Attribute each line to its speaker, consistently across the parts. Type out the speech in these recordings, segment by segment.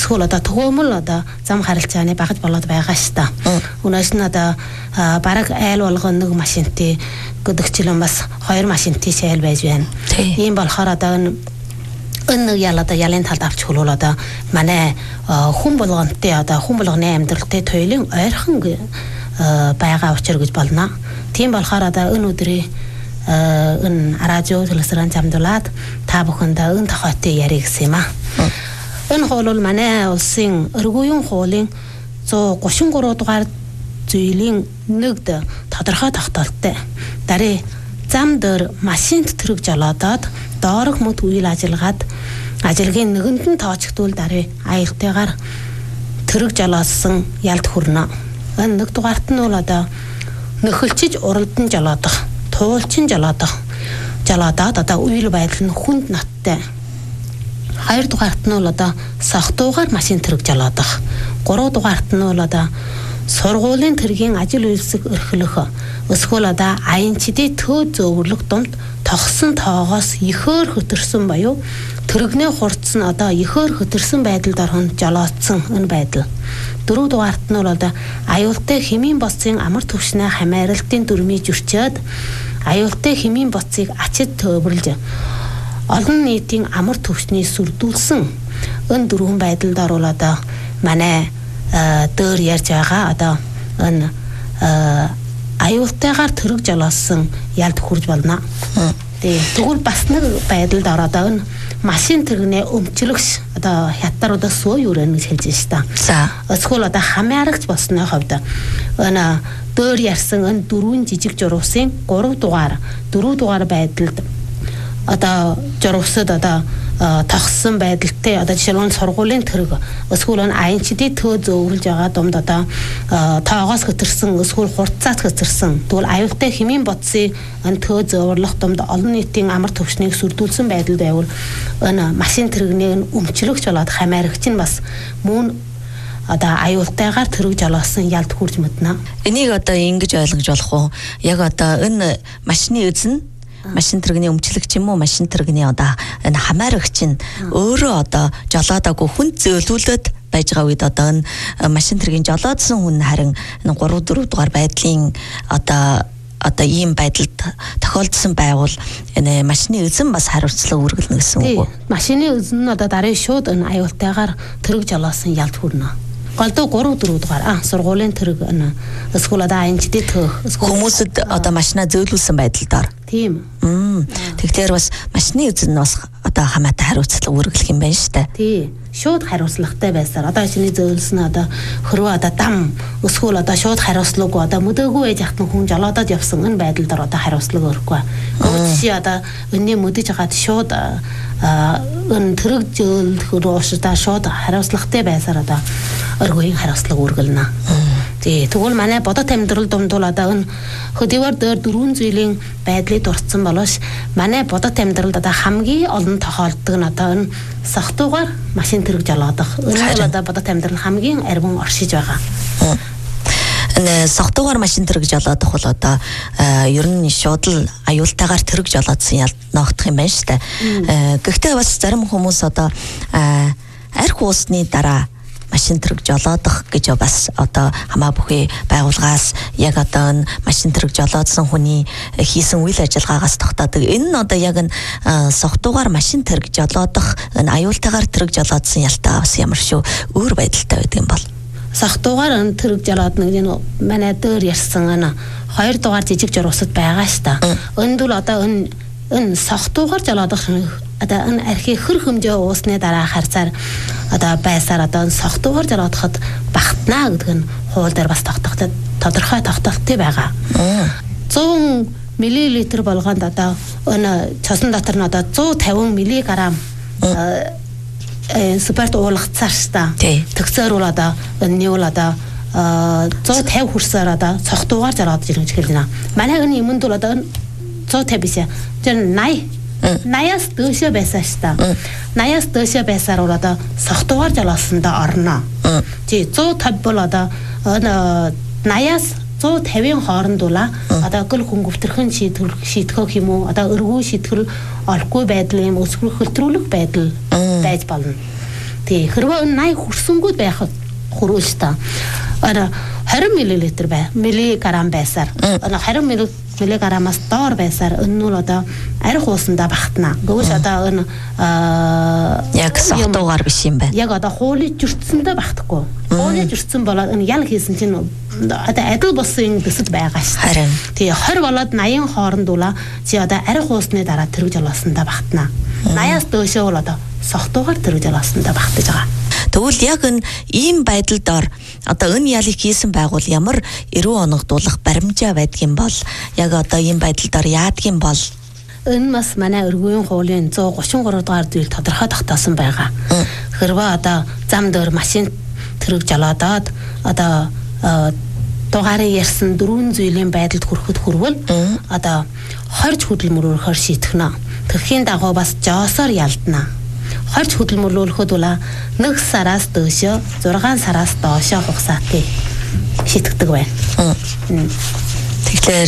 Speaker 1: эсвэл одоо төгөөмөл одоо зам харилцааны багаж болоод байгаа ш та. Өнөөс нь одоо бараг айл болгон нэг машинтий гэдэгчлэн бас 2 машинтий шайл байж байна. Ийм болохоор одоо нэг ялын талд авч хөлөөл одоо манай хүн болгонтэй одоо хүн болгоны амьдралтай туйлын ойрхон байгаа учир гэж болно. Тийм болохоор одоо энэ өдрийн энэ радио телевизэн замдуулаад та бүхэндээ энэ тохиолдолтой ярих гэсэн юм аа. Энэ хоол бол манай улсын өргөйн хуулийн 133 дугаар зүйлийн 1-д тодорхой тогтоолттой. Дарий зам дээр машинд тэрэг жолоодоод доорх мөт үйл ажиллагаад ажилгийн нэгэнд нь тоочгдвол дарий аюултайгаар тэрэг жолоосон ялд хүрнэ. Энэ 1 дугаарт нь бол одоо нөхөлчиж уралдан жолоодох, туулчин жолоодох, жолоодоод одоо үйл байдал нь хүнд ноттой. 2 дугаарт нь бол одоо согтуугаар машин тэрэг жолоодох. 3 дугаарт нь бол одоо сургуулийн тэргийн ажил үйлсэг өрхлөх. Эсвэл одоо аянчдын төө зөөврлөх дунд тогсон тоогоос ихөр хөтөрсөн буюу тэрэгнээ хурцсан одоо ихөр хөтөрсөн байдалд орхон жолоодсон энэ байдал. 4 дугаарт нь бол одоо аюултай хэмийн боцын амар түвшнээ хамааралтын дүрмийг зөрчөөд аюултай хэмийн боцыг ачид төвөрлж олон нийтийн амар түвшнийг сүрдүүлсэн энэ 4 байдалд орвол одоо манай дөр ярьж байгаа одоо энэ аюултайгаар тэрэг жолоосон ялд хүрж болно. Тэгвэл бас нэг байдалд ороод энэ машин тэрэгнээ өмчлөгч одоо хятадууд суу юурэн гэж хэлж байна шүү дээ. Эсвэл одоо хамаарагч болсны хувьд энэ дөр ярьсан энэ 4 жижиг журуусын 4 дугаар байдалд одоо журуусад одоо тогссон байдалтай одоо жишээлбэл сургуулийн тэрэг эсвэл аянчдын төө зөөвлж байгаа думд одоо тоогоос хөтөрсөн эсвэл хурцаас хөтөрсөн тэгвэл аюултай хэмийн бодсын энэ төө зөөврлөх думд олон нийтийн амар түвшнийг сүрдүүлсэн байдал байвал энэ машин тэрэгнийг өмчлөгч болоод хамаарагч нь бас мөн одоо аюултайгаар тэрэг жолоосон ялд хүрж мэднэ.
Speaker 2: Энийг одоо ингэж ойлгож болох уу? Яг одоо энэ машины эзэн машин тэрэгний өмчлөгч юм уу машин тэрэгний одоо энэ хамаарагч нь өөрөө одоо жолоодоогүй хүн зөөлүүлээд байж байгаа үед одоо энэ машин тэрэгийн жолоодсон хүн харин энэ 3-4 дугаар байдлын одоо ийм байдалд тохиолдсон байвал энэ машины эзэн бас хариуцлага үргэлнэ гэсэн үг үү?
Speaker 1: Машины эзэн нь одоо дарыг шууд энэ аюултайгаар тэрэг жолоосон ялд хүрнэ. Голдоо 3-4 дугаар сургуулийн тэрэг эсвэл одоо аянчдын төөх
Speaker 2: хүмүүсд одоо машина зөөлүүлсэн байдалдаар.
Speaker 1: Тийм.
Speaker 2: Тэгэхээр бас машины эзэн нь бас одоо хамаатай хариуцлага үргэлжлэх юм байна шүү дээ.
Speaker 1: Тий. Шууд хариуцлагатай байсаар одоо чиний зөөлсөн одоо хөрөө одоо дам эсвэл одоо шууд хариуцлагагүй одоо мөдөөгүй байж ахтан хүн жолоодод явсан энэ байдлаар одоо хариуцлага өрөхгүй. Чи одоо өнөө мөдөж хагаад шууд энэ тэрэг зөөлөх рууштаа шууд хариуцлагатай байсаар одоо өргөгийн хариуцлага үргэлнэ. Тэгвэл манай бодот амьдрал дундуул одоо энэ хөдөлгөөр дээр 4 зүйлийн байдлыг дурдсан болоош манай бодот амьдралд одоо хамгийн олон тохиолддог нь одоо энэ согтуугаар машин тэрэг жолоодох. Энэ одоо бодот амьдрал хамгийн арвин оршиж байгаа.
Speaker 2: Энэ согтуугаар машин тэрэг жолоодох бол одоо ер нь шууд л аюултайгаар тэрэг жолоодсон ялд ногдох юм байна шүү дээ. Гэхдээ бас зарим хүмүүс одоо арх уусны дараа машин тэрэг жолоодох гэж бас одоо хамаа бүхий байгууллагаас яг одоо энэ машин тэрэг жолоодсон хүний хийсэн үйл ажиллагаагаас тогтоодог. Энэ нь одоо яг энэ согтуугаар машин тэрэг жолоодох энэ аюултайгаар тэрэг жолоодсон ялтаа бас ямар шүү өөр байдалтай байдаг юм бол.
Speaker 1: Согтуугаар энэ тэрэг жолоодно гэдэг нь манай дээр ярьсан энэ 2 дугаар жижиг журуусад байгаа ш та. Энд бол одоо энэ согтуугаар жолоодох одоо энэ архи хөр хэмжээ уусны дараа харцаар одоо байсаар одоо согтуугаар жолоодоход багтнаа гэдэг нь хууль дээр бас тодорхой тогтоолттой байгаа. 100 мл болгонд одоо энэ цосон дотор нь одоо 150 мг суперт уулгацаар ш та. Тэгсээр бол одоо энэ бол одоо 150 хүрсээр одоо согтуугаар жолоодож ирэх гэж хэлж байна. Манай энэ юмд бол одоо 150 биш. Тэр 80-аас дөөшөө байсаа ш та. 80-аас дөөшөө байсаар бол одоо согтуугаар жолоосондоо орно. 150 бол одоо 80-аас 150-ын хооронд ула одоо гол хүн гүвтерхэн шийтгэх юм уу одоо өргөө шийтгэл олохгүй байдал юм өсвөр хөлтрүүлэх байдал байж болно. Тий хэрвээ 80 хүрсэнгүүд байхад хөрвөл та 20 мл бай миллиграмм байсаар 20 миллиграммаас доор байсаар энэ нь одоо арх уусандаа багтана. Гэвч одоо энэ
Speaker 2: яг согтуугаар биш юм байна.
Speaker 1: Яг одоо хуулийн жүртсэндээ багтахгүй. Хуулийн жүртсэн болоод энэ ял хийсэн чинь одоо адил болсон дэсэд байгаа шүү.
Speaker 2: Харин.
Speaker 1: Тэгээ 20 болоод 80 хооронд ула чи одоо арх уусны дараа тэрэг жолоосандаа багтана. 80-аас дөөшөө бол одоо согтуугаар тэрэг жолоосандаа багтаж байгаа.
Speaker 2: Тэгвэл яг энэ ийм байдалд ор одоо энэ ялыг хийсэн байгуул ямар эрүү оногдуулах баримжаа байдгийн бол яг одоо ийм байдалд ор яадгийн бол
Speaker 1: энэ бас манай өргөөн хуулийн 133 дугаар зүйл тодорхой тогтоосон байгаа. Хэрвээ одоо зам дээр машин тэрэг жолоодоод одоо дугаарыг ярьсан 4 зүйлийн байдалд хүрэхэд хүрвэл одоо хорж хөдөлмөрөөр шийтгэнэ. Тэрхийн дагуу бас жоосоор ялдана. Хорж хөдөлмөрлүүлэхэд ула 1 сараас дөөшөө 6 сараас доошоо хугацаатай шийтгдэг байна.
Speaker 2: Тэгэхээр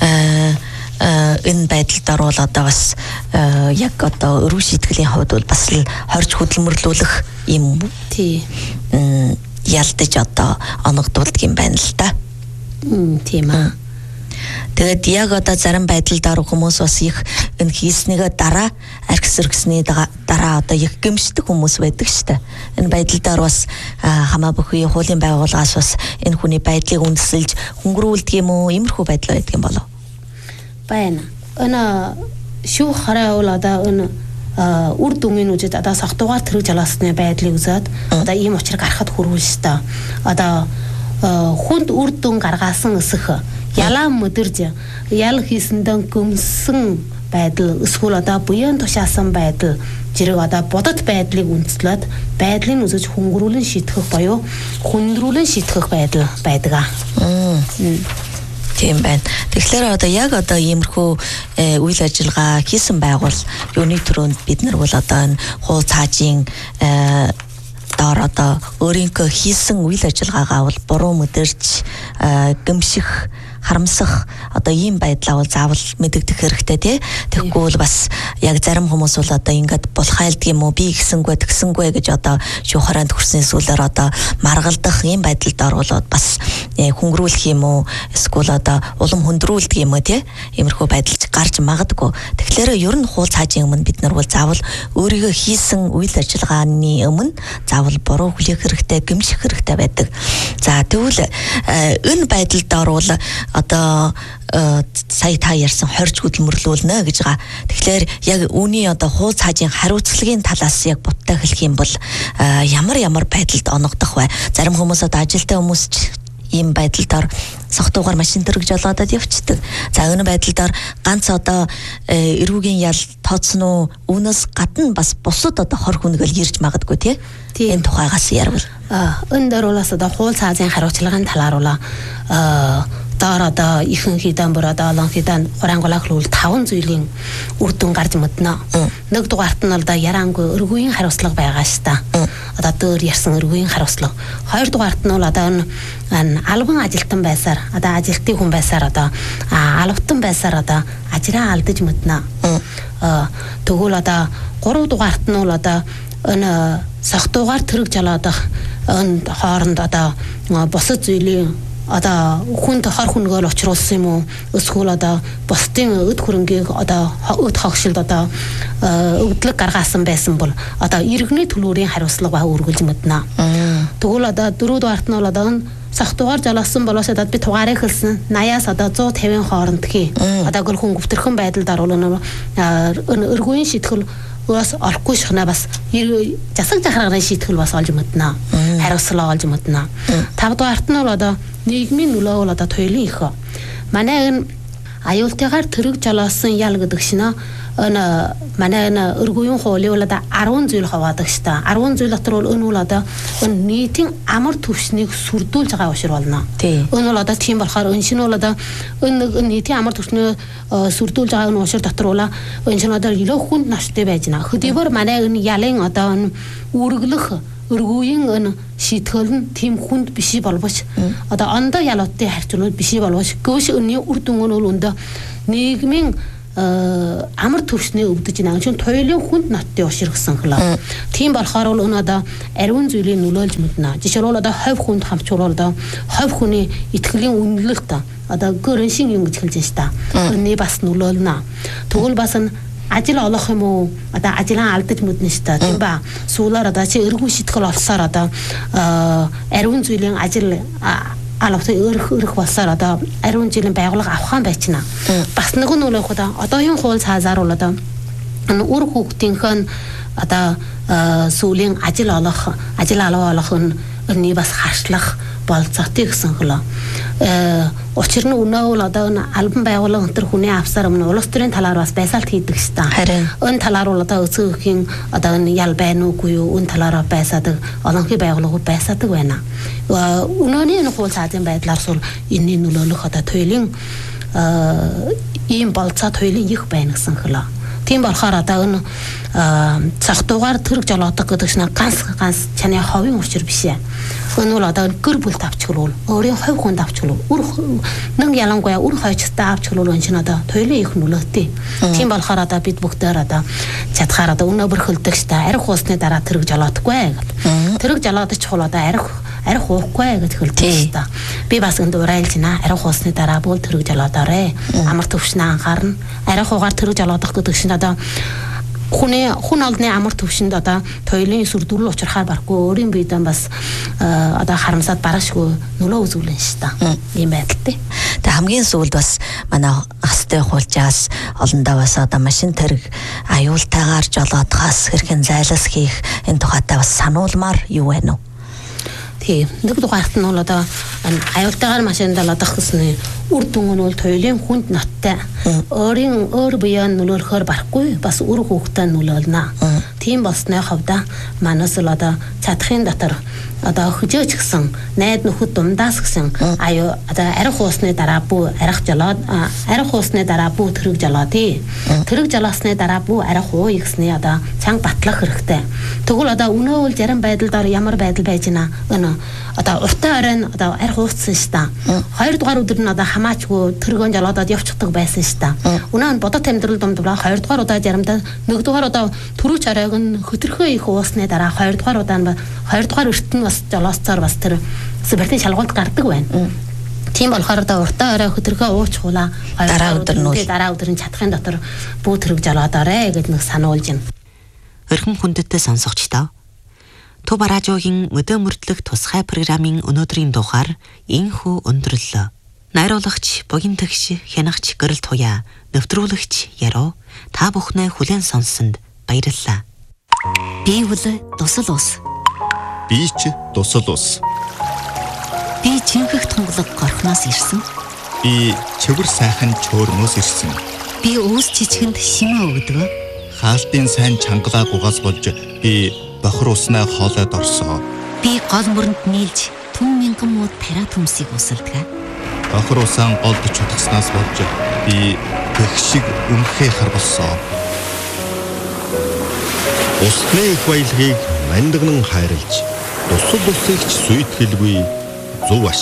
Speaker 2: энэ байдалд орвол одоо бас яг одоо өрөө шийтгэлийн хувьд бол бас л хорж хөдөлмөрлүүлэх юм.
Speaker 1: Тий.
Speaker 2: Ялдаж одоо оногдуулдаг юм байна л да.
Speaker 1: Тийм аа.
Speaker 2: Тэгээд яг одоо зарим байдалд орох хүмүүс бас их энэ хийснийгээ дараа архисэргсний дараа одоо их гэмшдэг хүмүүс байдаг штэ. Энэ байдалд ор бас хамаа бүхий хуулийн байгууллагаас бас энэ хүний байдлыг үндэслэж хөнгөрүүлдэг юм уу? Иймэрхүү байдал байдаг юм болов?
Speaker 1: Байна. Энэ шүү хараа бол одоо энэ үр дүнгийн үжид одоо согтуугаар тэрэг жолоосны байдлыг үзээд одоо ийм учрыг гаргахад хүрвэл штэ. Одоо хүнд үр дүн гаргаасан өсөх ялаа mëдэрж ял хийсэндээ göмсөн байдал эсвэл одоо буян тушаасан байдал зэрэг одоо бодит байдлыг үндэслээд байдлыг үзэж хөнгөрүүлэн шийтгэх боيو хүндрүүлэн шийтгэх байдал байдаг.
Speaker 2: Тийм байна. Тэгэхээр одоо яг одоо иймэрхүү үйл ажиллагаа хийсэн байгуул юуны төрөнд бид нар бол одоо энэ хуу цаажийн доор одоо өөрийнхөө хийсэн үйл ажиллагаагаа бол буруу мэдэрч гэмших харамсах одоо ийм байдлаа бол заавал мэдэгдэх хэрэгтэй тий. Тэгэхгүй бол бас яг зарим хүмүүс бол одоо ингээд булхайлдаг юм уу би тэгсэнгүй гэж одоо шүүхараанд хүрсэн зүйлээр одоо маргалдах ийм байдалд орвол бас хөнгөрүүлэх юм уу эсвэл одоо улам хөндрүүлдэг юм уу тий. Иймэрхүү байдал гарч магадгүй. Тэгэхээр ер нь хуул цаажийн өмнө бид нар бол заавал өөрийгөө хийсэн үйл ажиллагааны өмнө заавал буруу хүлээх хэрэгтэй, гэмших хэрэгтэй байдаг. За тэгвэл энэ байдалд орвол одоо сая та ярьсан хорж хөдөлмөрлүүлнэ гэж байгаа. Тэгэхээр яг үүний одоо хуу цаажийн хариуцлагын талаас яг буттай хэлэх юм бол ямар байдалд оногдох вэ? Зарим хүмүүс одоо ажилтай хүмүүс ийм байдалд согтуугаар машин тэрэг жолоодод явцдаг. За энэ байдалд ганц одоо эрүүгийн ял тооцсон уу? Үүнээс гадна бас бусад одоо хор хүнгээл ирж магадгүй тий. Энэ тухайгаас ярил.
Speaker 1: Энэ дээр бол одоо хууль цаазын хариуцлагын талаар бол доор одоо ихэн хидан бүр одоо олон хидан хураангуулах хөл 5 зүйлийн үр дүн гарч мэднэ. Нэг дугаарт нь одоо яраангүй өргөгийн хариуцлага байгаа ш та. Одоо дөр ярьсан өргөгийн хариуцлага. Хоёр дугаарт нь бол одоо энэ албан ажилтан байсаар одоо ажилтны хүн байсаар одоо албатан байсаар одоо ажраа алдаж мэднэ. Тэгвэл одоо 3 дугаарт нь бол одоо энэ согтуугаар тэрэг жолоодох энэ хооронд одоо бусад зүйлийн одоо хүнд хор хүнгээр очруулсан юм уу эсвэл одоо бусдын өд хөрөнгийг одоо өд хогшилд одоо өвдлөг гаргаасан байсан бол одоо иргэний төлөөрийн хариуцлага өргөлж мэднэ. Тэгвэл одоо 4 дугаарт нь бол одоо согтуугаар жолоосон болоос одоо би тугаарыг хэлсэн 80-аас одоо 150 хооронд хий. Одоо гол хүн гүвтэрхэн байдалд орвол өргөгийн шийтгэл бас орохгүй шахна бас засаг захиргааны шийтгэл бас олж мэднэ. Хариуцлага олж мэднэ. 5 дугаарт нь бол одоо нийгмийн нөлөө бол одоо туйлын их. Манай энэ аюултайгаар тэрэг жолоосон ял гэдэг шинэ энэ манай энэ өргөгийн хуулийн бол одоо 10 зүйл хаваадаг шүү дээ. 10 зүйл дотор бол энэ бол одоо нийтийн амар түвшнийг сүрдүүлж байгаа учир болно. Энэ бол одоо тийм болохоор энэ шинэ бол одоо энэ нийтийн амар түвшнийг сүрдүүлж байгаа энэ учир дотор бол энэ шинэ одоо илүү хүнд наштай байж байна. Хөдөлгөөр манай энэ ялын одоо энэ үргэлэх өргөгийн энэ шийтгэл нь тийм хүнд биш болбоч одоо ондоо ялуудтай харьцуулбал биш болбоч гүйш өнний үр дүн нь бол өндөө нийгмийн амар төвшний өвдөж байна. Чин туйлын хүнд ноттой уширгсан хлаа. Тийм болохоор бол өнөө одоо ариун зүйлийг нөлөөлж мэднэ. Жишээлбэл одоо ховь хүнд хамчуурал одоо ховь хүний итгэлийн үнэлэлт одоо гөрөншин юм гэж хэлж байна шүү дээ. Өнөө бас нөлөөлнө. Тэгвэл бас ажил олох юм уу? Одоо ажлаа алдаж мэднэ шүү дээ. Тийм ба. Суулаар одоо чи эргүү шитгэл олсоор одоо ариун зүйлийн ажил алавтай өрх болсоор одоо ариун жилийн байгууллага авахан байчна. Бас нэг нь үл одоо юм хуул цаазаар бол одоо үр хүүхдийнхэн одоо сүүлийн ажил олох нь бас хашлах болцоотой гэсэн хөлөө. Учир нь өнөө бол одоо албан байгууллага өнтер хүний авсаар өмнө улс төрийн талаар бас байсаалт хийдэг шүү дээ. Өн талаар бол одоо өцөхийн одоо ял байна уугүй юу? Өн талаараа байсаадаг олонхын байгууллагууд байсаадаг байна. Өнөөний энэ хуул цаазын байдлаар сул энэний нөлөөлөх одоо туйлын ийм болцоо туйлын их байна гэсэн хөлөө. Тийм болохоор одоо энэ цагтуугаар тэрэг жолоодог гэдэг чинь ганц чаны ховын учир биш ээ. Энэ бол одоо гэр бүл тавчглуул, өөрийн ховь хүнд тавчглуул, нэг ялангуяа үр хойчтой авчглуул энэ чинь одоо туйлын их нөлөөтэй. Тийм болохоор одоо бид бүгдээр одоо чадхаар одоо өнөө бөрхөлдөг штэ арх уусны дараа тэрэг жолоодоггүй гэдэг. Тэрэг жолоодож чухал одоо арх уухгүй гэж хэлдэг штэ. Би бас энд урайлж байна. Арх уусны дараа бүр тэрэг жолоодоорой. Амар төвшнө анхаарна. Арх уугаар тэрэг жолоодох гэдэг чинь одоо хүн олдны амар төвшөнд одоо туйлын сүрдүүл учрахаар барахгүй өөрийн биедээ бас одоо харамсаад барашгүй нөлөө үзүүлнэ шүү дээ. Ийм байдалтай.
Speaker 2: Тэг хамгийн сүүлд бас манай хастай хуулжаас олондоо бас одоо машин тэрэг аюултайгаар жолоодохоос хэрхэн зайлас хийх энэ тухайтай бас сануулмаар юу байна уу?
Speaker 1: Тийм. Нэг дугаарт нь бол одоо аюултайгаар машинд жолоодох гэсэн үр дүн нь бол туйлын хүнд ноттой. Өөр биеийн нөлөөлөхөөр барахгүй бас үр хүүхдээ нөлөөлнө. Тийм болсны хувьд манаас л одоо чадхын дотор одоо хөжөөч гсэн найд нөхөд дундаас гсэн аюу одоо арх уусны дараа бүү арх уусны дараа бүү тэрэг жолоодъё. Тэрэг жолоосны дараа бүү арх ууя гэсний одоо цанг батлах хэрэгтэй. Тэгвэл одоо өнөө бол зарим байдлаар ямар байдал байж байна? Өнөө одоо уртаа оройн одоо арх ууссан шүү дээ. 2 дугаар өдөр нь одоо хамаачгүй тэргэн жолоодод явчихдаг байсан шүү дээ. Өнөө нь бодот амьдрал дундаа 2 дугаар удаа заримдаа 1 дугаар удаа түрүүч оройг нь хөтөрхөө их уусны дараа 2 дугаар удаа нь 2 дугаар өрт нь бас жолоосцоор бас тэр супертын шалгуулт гардаг байна. Тийм болохоор одоо уртаа орой хөтөрхөө уучхуулаа дараа өдөр нь чадхын дотор бүү тэрэг жолоодоорой гэдэг нэг сануулж байна.
Speaker 3: Өрхөн хүндэттэй сонсогчдоо Төв радиогийн өдөө мөрдлөх тусгай программын өнөөдрийн дугаар инхүү өндөрлөө. Найруулагч, богинотгч, хянагч Гэрэл Туяа, нэвтрүүлэгч Яруу та бүхнээ хүлээн сонссонд баярлалаа. Би бол тусал ус.
Speaker 4: Би ч тусал ус.
Speaker 3: Би чинхэх тунгалаг горхноос ирсэн.
Speaker 4: Би чивэр сайхан чөөрмөөс ирсэн.
Speaker 3: Би өөс чичгэнд шимээ өгдөг.
Speaker 4: Хаалтын сайн чангалаа гугаас болж би бохор уснаа хоолойд орсоо.
Speaker 3: Би гол мөрөнд нийлж түн мянган мууд тараа төмсийг усалдаг.
Speaker 4: Бохор усаан голд чутгаснаас болж би гэх шиг өмхөө харбалсоо. Усны их баялагийг мандагнан хайрлж, тусал усыг ч сүйтгэлгүй зөв